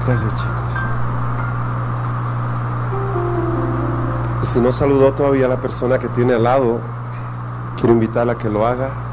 Gracias, chicos. Si no saludó todavía a la persona que tiene al lado, quiero invitarla a que lo haga.